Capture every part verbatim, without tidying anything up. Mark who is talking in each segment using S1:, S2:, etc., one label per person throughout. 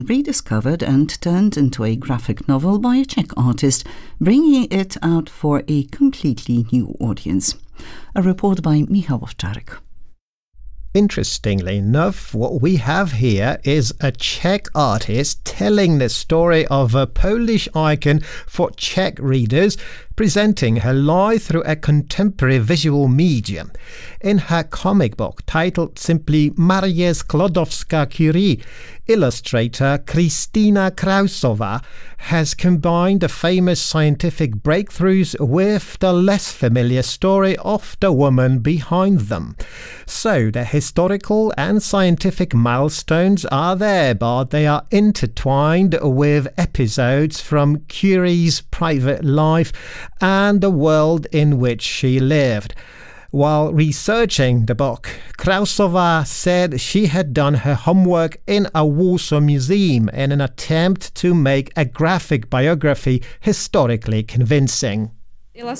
S1: rediscovered and turned into a graphic novel by a Czech artist, bringing it out for a completely new audience. A report by Michał Owczarek.
S2: Interestingly enough, what we have here is a Czech artist telling the story of a Polish icon for Czech readers, presenting her life through a contemporary visual medium. In her comic book, titled simply Maria Skłodowska-Curie, illustrator Kristina Krausova has combined the famous scientific breakthroughs with the less familiar story of the woman behind them. So the historical and scientific milestones are there, but they are intertwined with episodes from Curie's private life and the world in which she lived. While researching the book, Krausova said she had done her homework in a Warsaw museum in an attempt to make a graphic biography historically convincing. I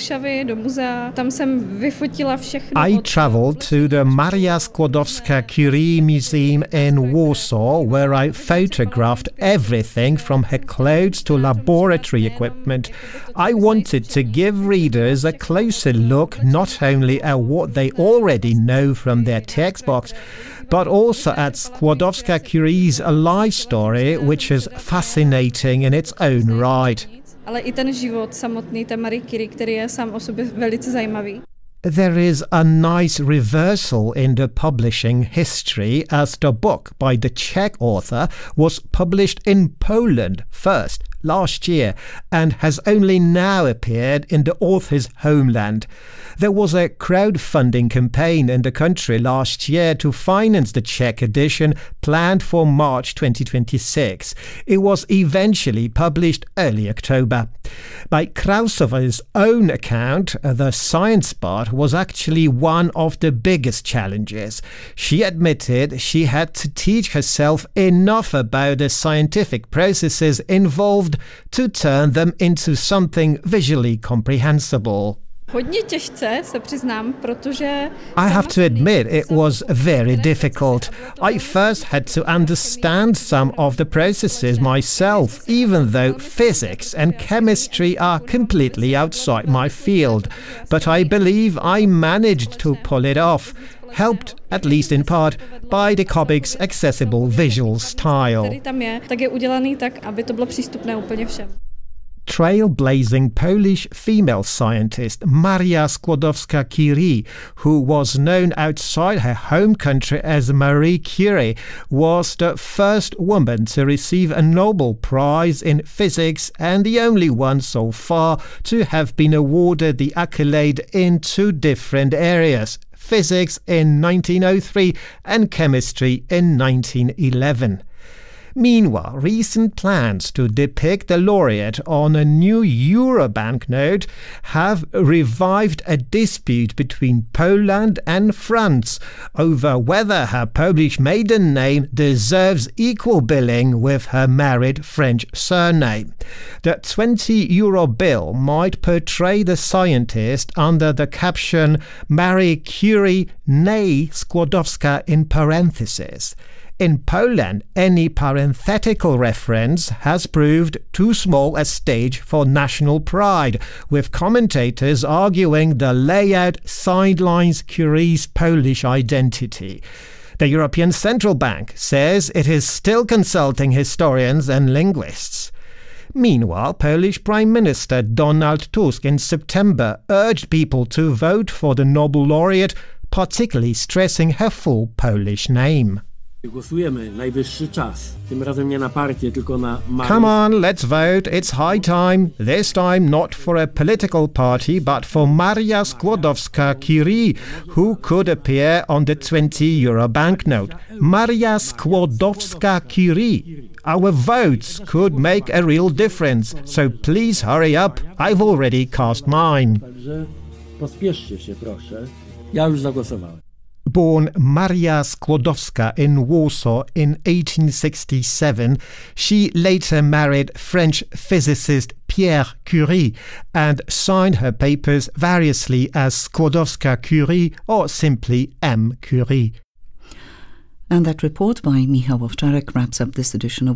S2: travelled to the Maria Skłodowska-Curie Museum in Warsaw, where I photographed everything from her clothes to laboratory equipment. I wanted to give readers a closer look not only at what they already know from their textbooks, but also at Skłodowska-Curie's life story, which is fascinating in its own right.
S3: Ale i ten život samotný té Marie Curie, který je sám o sobě velice zajímavý.
S2: There is a nice reversal in the publishing history, as the book by the Czech author was published in Poland first last year and has only now appeared in the author's homeland. There was a crowdfunding campaign in the country last year to finance the Czech edition planned for March twenty twenty-six. It was eventually published early October. By Krausova's own account, the science part was actually one of the biggest challenges. She admitted she had to teach herself enough about the scientific processes involved to turn them into something visually comprehensible. I have to admit it was very difficult. I first had to understand some of the processes myself, even though physics and chemistry are completely outside my field. But I believe I managed to pull it off, helped, at least in part, by the comic's accessible visual style. Trailblazing Polish female scientist Maria Skłodowska-Curie, who was known outside her home country as Marie Curie, was the first woman to receive a Nobel Prize in physics and the only one so far to have been awarded the accolade in two different areas: physics in nineteen oh three and chemistry in nineteen eleven. Meanwhile, recent plans to depict the laureate on a new euro banknote have revived a dispute between Poland and France over whether her Polish maiden name deserves equal billing with her married French surname. The twenty euro bill might portray the scientist under the caption Marie Curie, née Skłodowska in parentheses. In Poland, any parenthetical reference has proved too small a stage for national pride, with commentators arguing the layout sidelines Curie's Polish identity. The European Central Bank says it is still consulting historians and linguists. Meanwhile, Polish Prime Minister Donald Tusk in September urged people to vote for the Nobel laureate, particularly stressing her full Polish name. Come on, let's vote. It's high time. This time not for a political party, but for Maria Skłodowska-Curie, who could appear on the twenty euro banknote. Maria Skłodowska-Curie. Our votes could make a real difference, so please hurry up. I've already cast mine. Born Maria Skłodowska in Warsaw in eighteen sixty-seven, she later married French physicist Pierre Curie and signed her papers variously as Skłodowska-Curie or simply M. Curie.
S1: And that report by Michał Owczarek wraps up this edition of